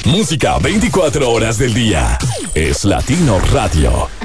Música 24 horas del día. Es Latino Radio.